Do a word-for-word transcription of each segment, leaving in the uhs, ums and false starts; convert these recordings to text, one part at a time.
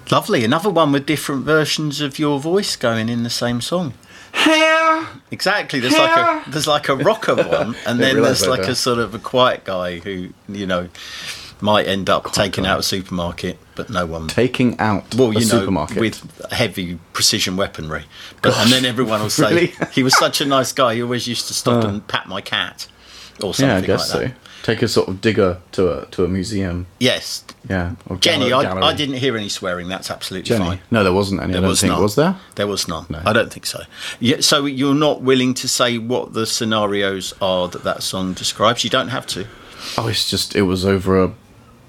Lovely. Another one with different versions of your voice going in the same song. Hair. Exactly. There's like a there's like a rocker one, and then there's like a sort of a quiet guy who, you know, might end up taking out a supermarket, but no one taking out well, you a know, supermarket with heavy precision weaponry. But and then everyone will say really? he was such a nice guy. He always used to stop uh, and pat my cat, or something yeah, I guess like that. so. Take a sort of digger to a to a museum. Yes. Yeah. Or Jenny, I, I didn't hear any swearing. That's absolutely Jenny. fine. No, there wasn't any. There I don't was think. None. Was there? There was none. No. I don't think so. Yeah. So you're not willing to say what the scenarios are that that song describes. You don't have to. Oh, it's just it was over a,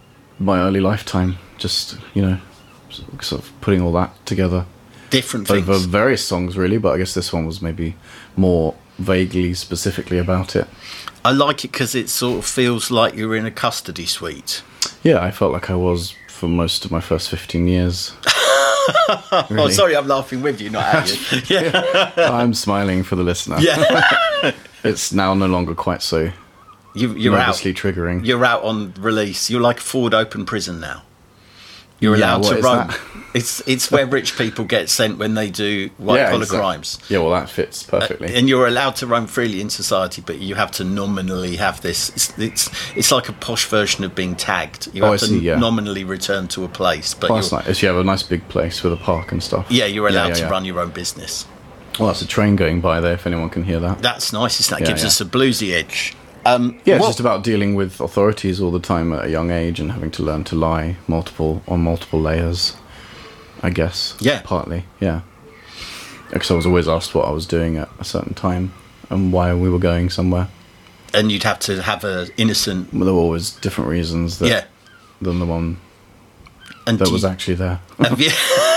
my early lifetime. Just you know, sort of putting all that together. Different things. Over various songs, really, but I guess this one was maybe more vaguely, specifically about it. I like it because it sort of feels like you're in a custody suite. Yeah, I felt like I was for most of my first fifteen years. Really. Oh, sorry, I'm laughing with you, not at you. Yeah. I'm smiling for the listener. Yeah. It's now no longer quite so you, you're nervously out. triggering. You're out on release. You're like a forward open prison now. You're yeah, allowed to roam. That? It's it's where rich people get sent when they do white yeah, collar exactly. crimes. Yeah, well, that fits perfectly. Uh, and you're allowed to roam freely in society, but you have to nominally have this. It's it's, it's like a posh version of being tagged. You have oh, I to see, yeah. nominally return to a place. But oh, that's nice. If you have a nice big place with a park and stuff. Yeah, you're allowed yeah, yeah, to yeah. run your own business. Well, that's a train going by there. If anyone can hear that. That's nice. That yeah, gives yeah. us a bluesy edge. Um, yeah, it's what, just about dealing with authorities all the time at a young age and having to learn to lie multiple on multiple layers. I guess. Yeah. Partly, yeah. Because I was always asked what I was doing at a certain time and why we were going somewhere. And you'd have to have a innocent... Well, there were always different reasons that, yeah. than the one and that was you, actually there. Have you,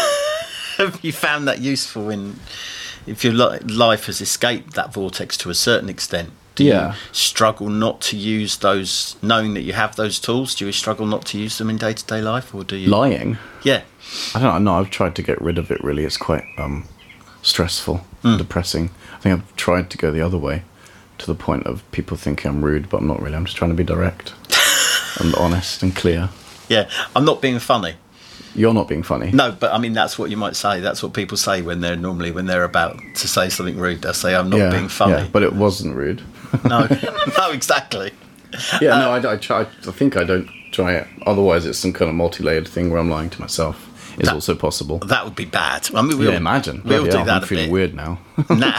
have you found that useful in... If your li- life has escaped that vortex to a certain extent, do yeah. you struggle not to use those, knowing that you have those tools, do you struggle not to use them in day-to-day life, or do you... Lying? Yeah. I don't know, I've tried to get rid of it, really. It's quite um, stressful mm. and depressing. I think I've tried to go the other way, to the point of people thinking I'm rude, but I'm not really. I'm just trying to be direct and honest and clear. Yeah, I'm not being funny. You're not being funny. No, but I mean, that's what you might say. That's what people say when they're normally, when they're about to say something rude. They'll say, I'm not yeah, being funny. Yeah, but it wasn't rude. No, no, exactly. Yeah, uh, no, I, I try. I think I don't try it. Otherwise, it's some kind of multi-layered thing where I'm lying to myself. Is that, also possible. That would be bad. I mean, we yeah, all, imagine. We all do hell, that I'm a feeling bit. weird now. Nah.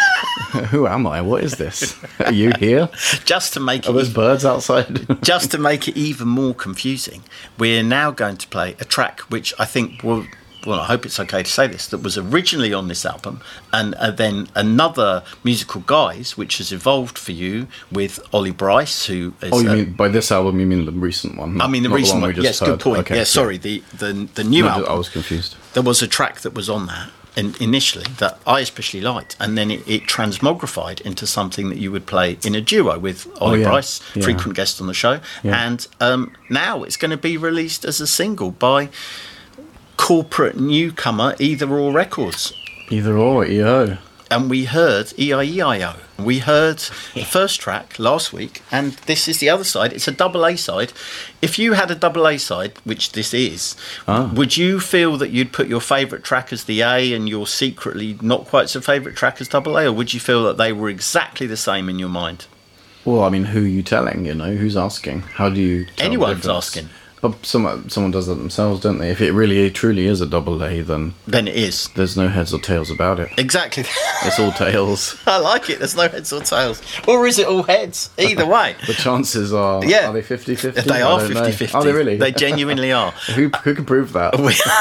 Who am I? What is this? Are you here? Just to make Are it those even, birds outside? just to make it even more confusing, we're now going to play a track which I think will. Well, I hope it's okay to say this, that was originally on this album, and uh, then another musical guise, which has evolved for you with Ollie Bryce, who is... Oh, you uh, mean, by this album, you mean the recent one? I mean the not recent the one. one, We just yes, heard. good point. Okay, yeah, sorry, the, the, the new no, album. I was confused. There was a track that was on that in, initially that I especially liked, and then it, it transmogrified into something that you would play in a duo with Ollie oh, yeah. Bryce, yeah. frequent guest on the show, yeah. and um, now it's going to be released as a single by corporate newcomer Either Or Records. Either Or, E O. And we heard E I E I O. We heard the first track last week, and this is the other side. It's a double A side. If you had a double A side, which this is, ah. would you feel that you'd put your favourite track as the A and your secretly not quite so favourite track as double A, or would you feel that they were exactly the same in your mind? Well, I mean, who are you telling, you know? Who's asking? How do you tell Anyone's the difference? asking. But someone, someone does that themselves, don't they? If it really truly is a double A, then... Then it is. There's no heads or tails about it. Exactly. It's all tails. I like it. There's no heads or tails. Or is it all heads? Either way. The chances are... Yeah. Are they fifty-fifty? They are fifty-fifty. Are they really? They genuinely are. who, who can prove that?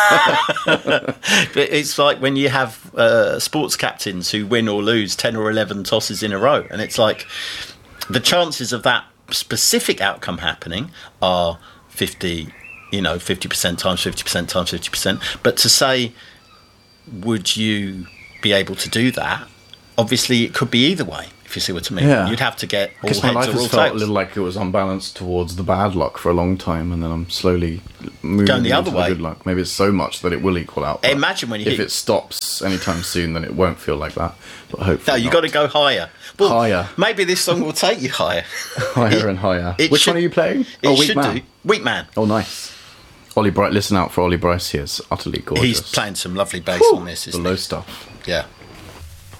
But it's like when you have uh, sports captains who win or lose ten or eleven tosses in a row, and it's like the chances of that specific outcome happening are fifty, you know, fifty percent times fifty percent times fifty percent. But to say, would you be able to do that? Obviously, it could be either way, if you see what I mean. Yeah. You'd have to get all Because my life heads or all has felt a tails. little like it was unbalanced towards the bad luck for a long time, and then I'm slowly moving Going the into other the way. good luck. Maybe it's so much that it will equal out. but Imagine when you if hit- it stops anytime soon, then it won't feel like that. But No, hopefully, you not. got to go higher. Well, Higher. Maybe this song will take you higher. higher It- and higher. it Which should- one are you playing? It Oh, Weak should Man. do. Weak Man. Oh, nice. Ollie Bright, listen out for Ollie Bryce here. It's utterly gorgeous. He's playing some lovely bass Whew, on this, the isn't low he? stuff. Yeah.